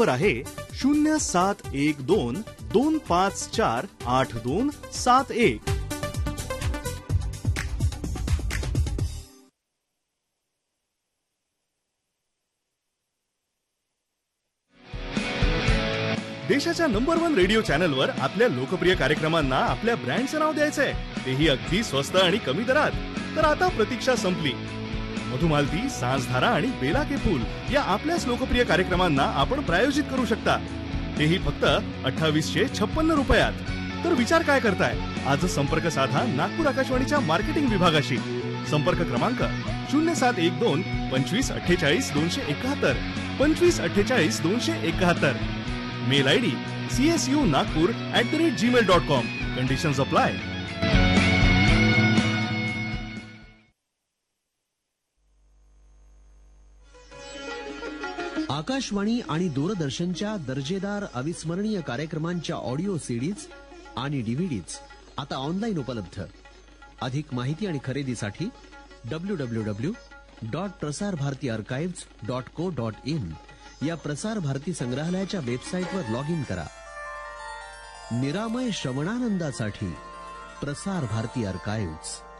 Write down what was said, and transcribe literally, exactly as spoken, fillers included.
Number आहे शून्य सात एक दोन दोन पाच चार आठ दोन सात एक. देशाच्या नंबर वन रेडिओ चॅनलवर आपल्या लोकप्रिय कार्यक्रमांना आपल्या ब्रँडचं नाव द्यायचंय, तेही अगदी स्वस्त आणि कमी दरात. तर आता प्रतीक्षा संपली. मधुमालती, सांसधारा आणि बेला के फूल या आपल्याच लोकप्रिय कार्यक्रमांना आपण प्रायोजित करू शकता, तेही फक्त अठ्ठावीसशे छप्पन्न रुपयात. तर विचार काय करताय, आज संपर्क साधा नागपूर आकाशवाणीच्या मार्केटिंग विभागाशी. संपर्क क्रमांक शून्य सात एक दोन पंचवीस अठ्ठेचाळीस दोनशे एकाहत्तर पंचवीस अठ्ठेचाळीस दोनशे एकाहत्तर. Mail I D C S U Nagpur at the rate Gmail dot com. Conditions apply. Akashvani आणि दूरदर्शनच्या दर्जेदार अविस्मरणीय कार्यक्रमांच्या ऑडिओ सीडीज आणि डीव्हीडीज आता ऑनलाईन उपलब्ध. अधिक माहिती आणि खरेदीसाठी W W W dot Prasar Bharati archives dot co dot in या प्रसार भारती संग्रहालयाच्या वेबसाईटवर लॉग इन करा. निरामय श्रवणानंदासाठी प्रसार भारती आर्काइव्ज.